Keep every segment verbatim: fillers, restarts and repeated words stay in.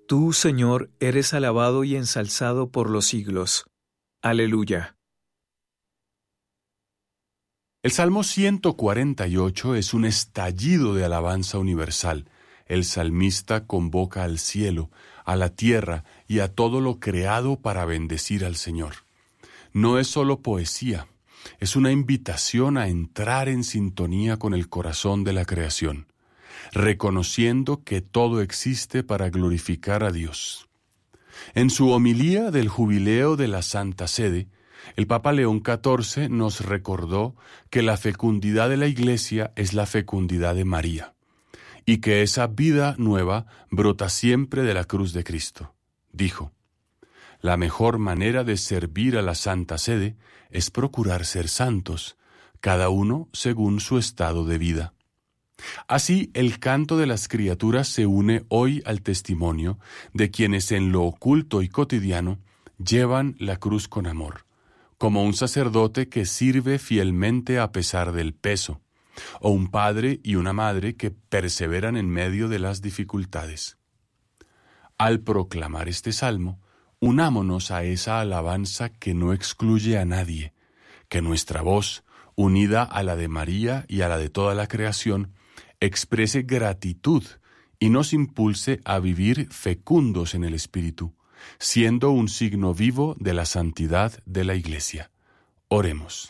Tú, Señor, eres alabado y ensalzado por los siglos. Aleluya. El Salmo ciento cuarenta y ocho es un estallido de alabanza universal. El salmista convoca al cielo, a la tierra y a todo lo creado para bendecir al Señor. No es solo poesía, es una invitación a entrar en sintonía con el corazón de la creación, reconociendo que todo existe para glorificar a Dios. En su homilía del Jubileo de la Santa Sede, el Papa León catorce nos recordó que la fecundidad de la Iglesia es la fecundidad de María, y que esa vida nueva brota siempre de la cruz de Cristo. Dijo: la mejor manera de servir a la Santa Sede es procurar ser santos, cada uno según su estado de vida. Así, el canto de las criaturas se une hoy al testimonio de quienes en lo oculto y cotidiano llevan la cruz con amor, como un sacerdote que sirve fielmente a pesar del peso, o un padre y una madre que perseveran en medio de las dificultades. Al proclamar este salmo, unámonos a esa alabanza que no excluye a nadie, que nuestra voz, unida a la de María y a la de toda la creación, exprese gratitud y nos impulse a vivir fecundos en el Espíritu, siendo un signo vivo de la santidad de la Iglesia. Oremos.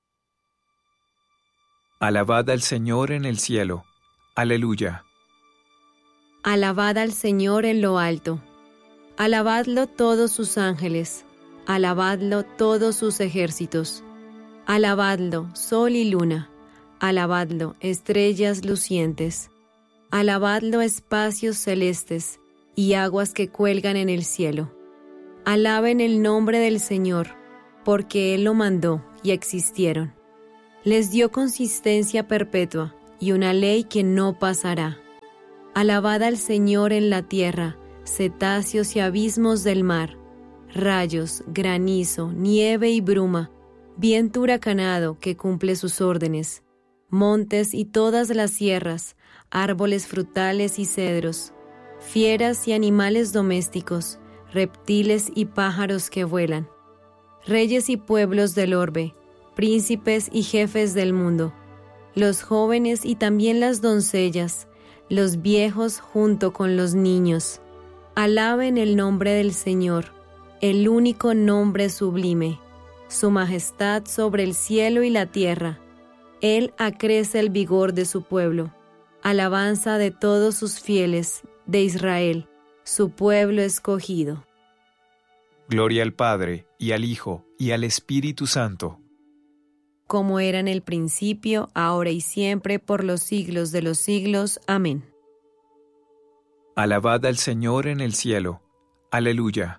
Alabad al Señor en el cielo. Aleluya. Alabad al Señor en lo alto. Alabadlo todos sus ángeles. Alabadlo todos sus ejércitos. Alabadlo, sol y luna. Alabadlo, estrellas lucientes. Alabadlo, espacios celestes y aguas que cuelgan en el cielo. Alaben el nombre del Señor, porque Él lo mandó y existieron. Les dio consistencia perpetua y una ley que no pasará. Alabad al Señor en la tierra, cetáceos y abismos del mar, rayos, granizo, nieve y bruma, viento huracanado que cumple sus órdenes, montes y todas las sierras, árboles frutales y cedros, fieras y animales domésticos, reptiles y pájaros que vuelan, reyes y pueblos del orbe, príncipes y jefes del mundo, los jóvenes y también las doncellas, los viejos junto con los niños. Alaben el nombre del Señor, el único nombre sublime, su majestad sobre el cielo y la tierra. Él acrece el vigor de su pueblo, alabanza de todos sus fieles, de Israel, su pueblo escogido. Gloria al Padre, y al Hijo, y al Espíritu Santo. Como era en el principio, ahora y siempre, por los siglos de los siglos. Amén. Alabad al Señor en el cielo. Aleluya.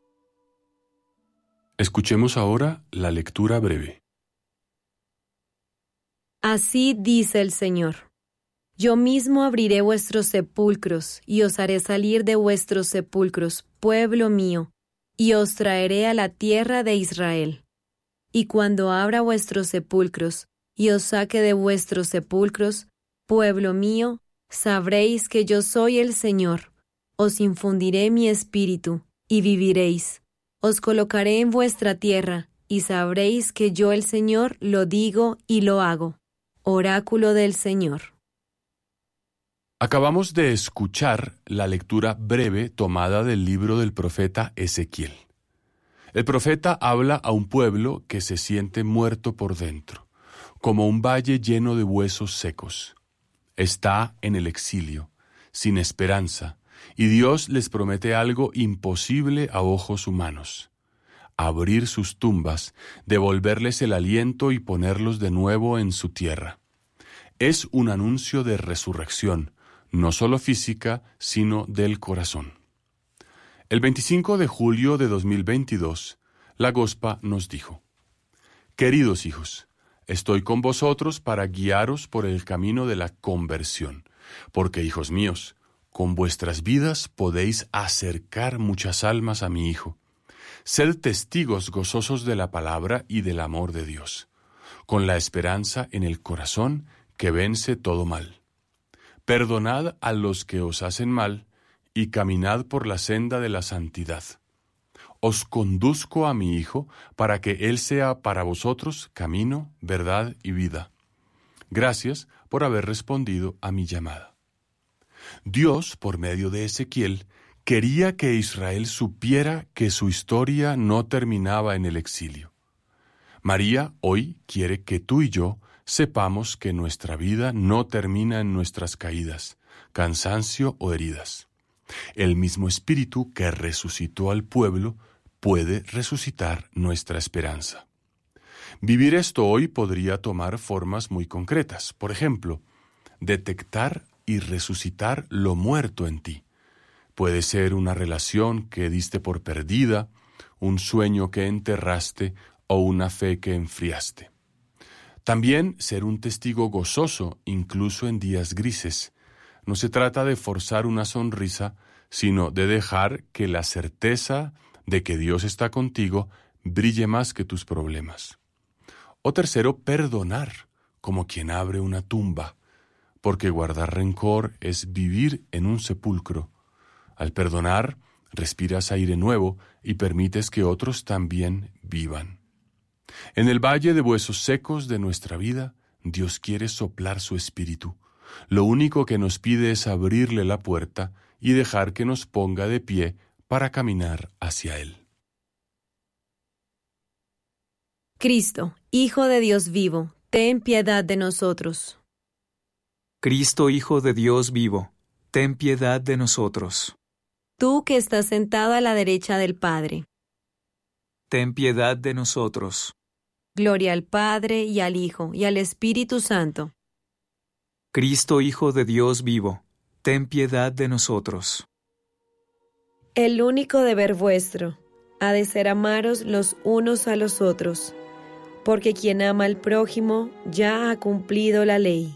Escuchemos ahora la lectura breve. Así dice el Señor: yo mismo abriré vuestros sepulcros, y os haré salir de vuestros sepulcros, pueblo mío, y os traeré a la tierra de Israel. Y cuando abra vuestros sepulcros, y os saque de vuestros sepulcros, pueblo mío, sabréis que yo soy el Señor. Os infundiré mi espíritu, y viviréis. Os colocaré en vuestra tierra, y sabréis que yo el Señor lo digo y lo hago. Oráculo del Señor. Acabamos de escuchar la lectura breve tomada del libro del profeta Ezequiel. El profeta habla a un pueblo que se siente muerto por dentro, como un valle lleno de huesos secos. Está en el exilio, sin esperanza, y Dios les promete algo imposible a ojos humanos: abrir sus tumbas, devolverles el aliento y ponerlos de nuevo en su tierra. Es un anuncio de resurrección, no solo física, sino del corazón. El veinticinco de julio de dos mil veintidós, la Gospa nos dijo: queridos hijos, estoy con vosotros para guiaros por el camino de la conversión, porque, hijos míos, con vuestras vidas podéis acercar muchas almas a mi Hijo. Sed testigos gozosos de la palabra y del amor de Dios, con la esperanza en el corazón que vence todo mal. Perdonad a los que os hacen mal y caminad por la senda de la santidad. Os conduzco a mi Hijo, para que Él sea para vosotros camino, verdad y vida. Gracias por haber respondido a mi llamada. Dios, por medio de Ezequiel, quería que Israel supiera que su historia no terminaba en el exilio. María hoy quiere que tú y yo sepamos que nuestra vida no termina en nuestras caídas, cansancio o heridas. El mismo Espíritu que resucitó al pueblo puede resucitar nuestra esperanza. Vivir esto hoy podría tomar formas muy concretas. Por ejemplo, detectar y resucitar lo muerto en ti. Puede ser una relación que diste por perdida, un sueño que enterraste o una fe que enfriaste. También ser un testigo gozoso, incluso en días grises. No se trata de forzar una sonrisa, sino de dejar que la certeza de que Dios está contigo brille más que tus problemas. O tercero, perdonar, como quien abre una tumba, porque guardar rencor es vivir en un sepulcro. Al perdonar, respiras aire nuevo y permites que otros también vivan. En el valle de huesos secos de nuestra vida, Dios quiere soplar su espíritu. Lo único que nos pide es abrirle la puerta y dejar que nos ponga de pie para caminar hacia Él. Cristo, Hijo de Dios vivo, ten piedad de nosotros. Cristo, Hijo de Dios vivo, ten piedad de nosotros. Tú que estás sentado a la derecha del Padre. Ten piedad de nosotros. Gloria al Padre y al Hijo y al Espíritu Santo. Cristo, Hijo de Dios vivo, ten piedad de nosotros. El único deber vuestro ha de ser amaros los unos a los otros, porque quien ama al prójimo ya ha cumplido la ley.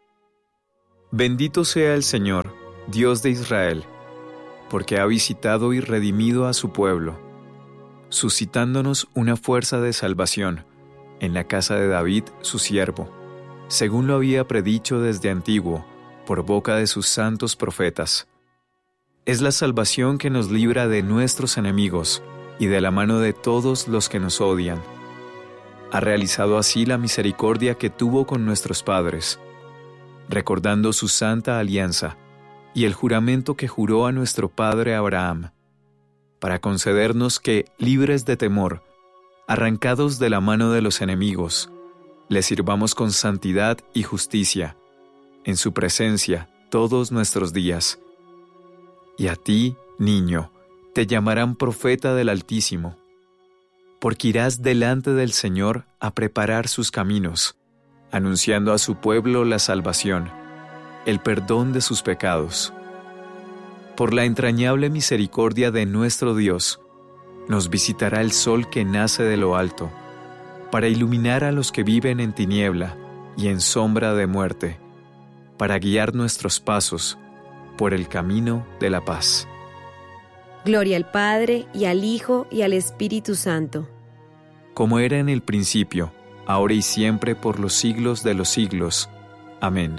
Bendito sea el Señor, Dios de Israel, porque ha visitado y redimido a su pueblo, suscitándonos una fuerza de salvación en la casa de David, su siervo, según lo había predicho desde antiguo, por boca de sus santos profetas. Es la salvación que nos libra de nuestros enemigos y de la mano de todos los que nos odian. Ha realizado así la misericordia que tuvo con nuestros padres, recordando su santa alianza y el juramento que juró a nuestro padre Abraham, para concedernos que, libres de temor, arrancados de la mano de los enemigos, le sirvamos con santidad y justicia, en su presencia todos nuestros días. Y a ti, niño, te llamarán profeta del Altísimo, porque irás delante del Señor a preparar sus caminos, anunciando a su pueblo la salvación, el perdón de sus pecados. Por la entrañable misericordia de nuestro Dios, nos visitará el sol que nace de lo alto, para iluminar a los que viven en tiniebla y en sombra de muerte, para guiar nuestros pasos por el camino de la paz. Gloria al Padre, y al Hijo, y al Espíritu Santo. Como era en el principio, ahora y siempre, por los siglos de los siglos. Amén.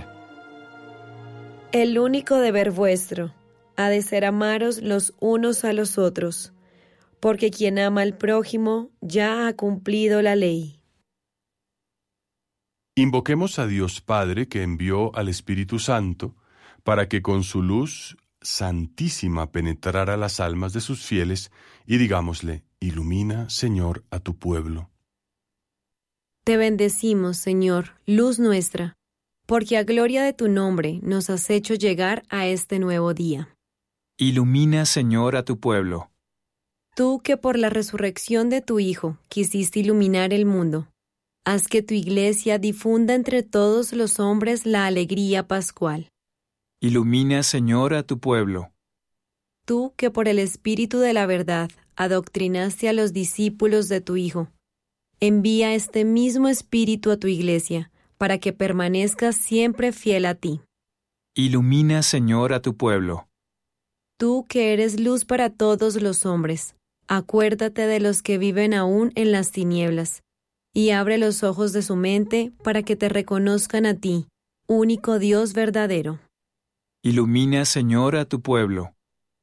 El único deber vuestro ha de ser amaros los unos a los otros, porque quien ama al prójimo ya ha cumplido la ley. Invoquemos a Dios Padre que envió al Espíritu Santo para que con su luz santísima penetrara las almas de sus fieles y digámosle: ilumina, Señor, a tu pueblo. Te bendecimos, Señor, luz nuestra, porque a gloria de tu nombre nos has hecho llegar a este nuevo día. Ilumina, Señor, a tu pueblo. Tú que por la resurrección de tu Hijo quisiste iluminar el mundo, haz que tu Iglesia difunda entre todos los hombres la alegría pascual. Ilumina, Señor, a tu pueblo. Tú que por el Espíritu de la verdad adoctrinaste a los discípulos de tu Hijo, envía este mismo Espíritu a tu Iglesia, para que permanezca siempre fiel a ti. Ilumina, Señor, a tu pueblo. Tú que eres luz para todos los hombres, acuérdate de los que viven aún en las tinieblas, y abre los ojos de su mente para que te reconozcan a ti, único Dios verdadero. Ilumina, Señor, a tu pueblo.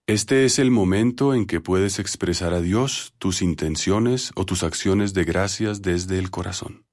Este es el momento en que puedes expresar a Dios tus intenciones o tus acciones de gracias desde el corazón.